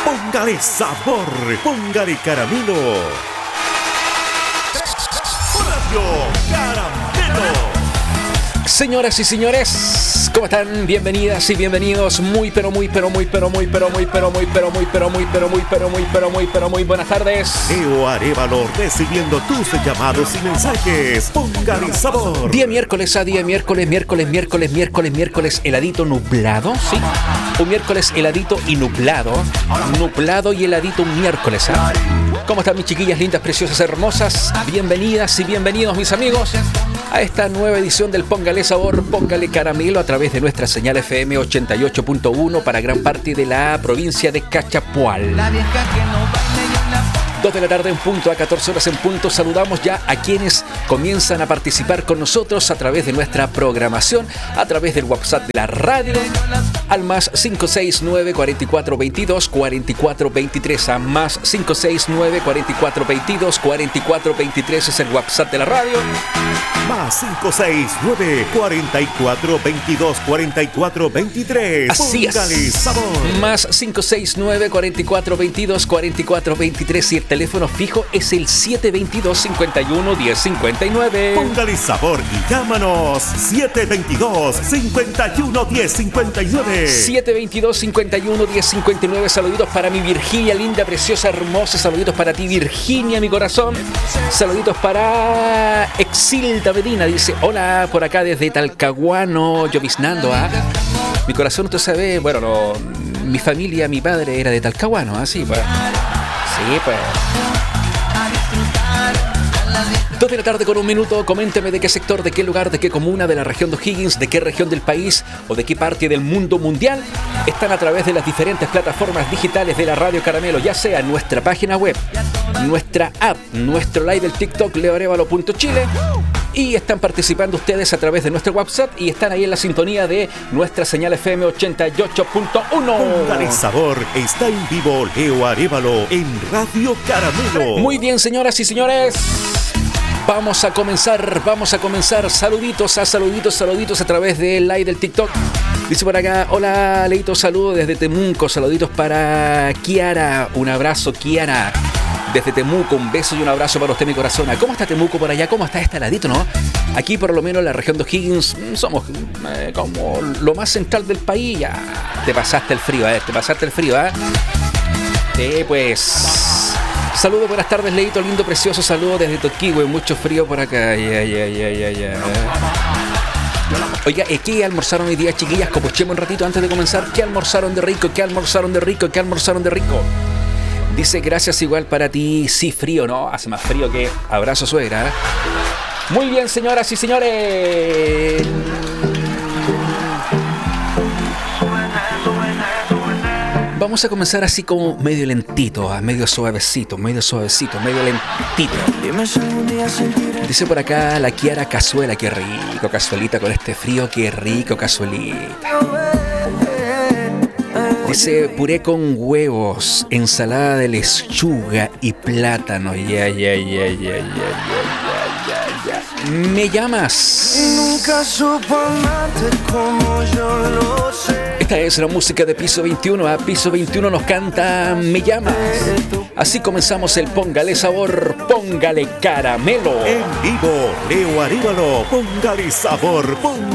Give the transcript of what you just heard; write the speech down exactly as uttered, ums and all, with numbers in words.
Póngale sabor, póngale caramelo. Radio Caramelo. Señoras y señores, ¿cómo están? Bienvenidas y bienvenidos. Muy, pero muy, pero muy, pero muy, pero muy, pero muy, pero muy, pero muy, pero muy, pero muy, pero muy, pero muy buenas tardes. Leo Arévalo recibiendo tus llamados y mensajes. Póngale sabor. Día miércoles a día miércoles, miércoles, miércoles, miércoles, miércoles, heladito nublado, ¿sí? Un miércoles heladito y nublado. Nublado y heladito un miércoles, ¿ah? ¿Cómo están mis chiquillas lindas, preciosas, hermosas? Bienvenidas y bienvenidos mis amigos a esta nueva edición del Póngale Sabor, Póngale Caramelo a través de nuestra señal F M ochenta y ocho punto uno para gran parte de la provincia de Cachapual. dos de la tarde en punto, a catorce horas en punto. Saludamos ya a quienes comienzan a participar con nosotros a través de nuestra programación, a través del WhatsApp de la radio, al más cinco seis nueve, cuatro cuatro veintidós, cuarenta y cuatro veintitrés, a más cinco seis nueve, cuatro cuatro veintidós, cuarenta y cuatro veintitrés es el WhatsApp de la radio. Más cinco seis nueve, cuarenta y cuatro veintidós, cuarenta y cuatro veintitrés. Así es. Póngale sabor. Más cinco seis nueve, cuarenta y cuatro veintidós, cuarenta y cuatro veintitrés y el teléfono fijo es el siete veintidós, cincuenta y uno, diez cincuenta y nueve. Póngale sabor y llámanos siete veintidós, cincuenta y uno, diez cincuenta y nueve. siete veintidós, cincuenta y uno, diez cincuenta y nueve. Saluditos para mi Virginia, linda, preciosa, hermosa. Saluditos para ti, Virginia, mi corazón. Saluditos para Exilda Medina. Dice, hola, por acá desde Talcahuano, lloviznando, ¿ah? Mi corazón, usted sabe, bueno, no, mi familia, mi padre era de Talcahuano, así, ¿ah? Sí, pues. Sí, pues. Dos de la tarde con un minuto. Coménteme de qué sector, de qué lugar, de qué comuna, de la región de O'Higgins, de qué región del país o de qué parte del mundo mundial están a través de las diferentes plataformas digitales de la Radio Caramelo, ya sea en nuestra página web, nuestra app, nuestro live del TikTok leo arevalo punto chile, y están participando ustedes a través de nuestro WhatsApp y están ahí en la sintonía de nuestra señal F M ochenta y ocho punto uno. Póngale sabor, está en vivo Leo Arévalo en Radio Caramelo. Muy bien, señoras y señores. Vamos a comenzar, vamos a comenzar. Saluditos a saluditos, saluditos a través del live del TikTok. Dice por acá, hola Leito, saludos desde Temuco. Saluditos para Kiara, un abrazo Kiara. Desde Temuco, un beso y un abrazo para usted, mi corazón. ¿Cómo está Temuco por allá? ¿Cómo está este ladito, no? Aquí, por lo menos, en la región de O'Higgins, somos eh, como lo más central del país. Ya te pasaste el frío, ¿eh? Te pasaste el frío, ¿eh? Sí, pues... Saludos, buenas tardes, Leito, lindo, precioso. Saludos desde Toquigüe, mucho frío por acá. Ya, ya, ya, ya, ya. Oiga, ¿qué almorzaron hoy día, chiquillas? Copuchemos un ratito antes de comenzar. ¿Qué almorzaron de rico? ¿Qué almorzaron de rico? ¿Qué almorzaron de rico? Dice, gracias igual para ti. Sí, frío, ¿no? Hace más frío que abrazo, suegra. Muy bien, señoras y señores. Vamos a comenzar así como medio lentito, medio suavecito, medio suavecito, medio lentito. Dice por acá la Kiara, cazuela, qué rico, cazuelita con este frío, qué rico, cazuelita. Dice puré con huevos, ensalada de lechuga y plátano. Ya, ya, ya, ya, ya, ya, ya. ¿Me llamas? Nunca supo amarte como yo lo sé. Esta es la música de Piso veintiuno. A Piso veintiuno nos canta Me llamas. Así comenzamos el Póngale Sabor, Póngale Caramelo. En vivo, Leo Arévalo, póngale sabor, póngale